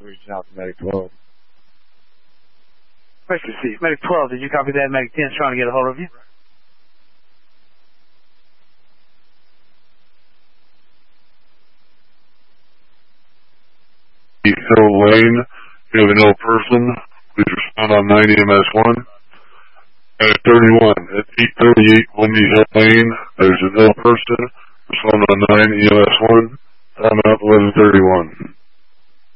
reaching out to Medic 12. Medic 12, did you copy that? Medic 10 is trying to get a hold of you. Hill Lane, you have an ill person. Please respond on 9 EMS1. At 31, at 838 Wendy Hill Lane, there's an ill person. Respond on 9 EMS1. Time out 11:31.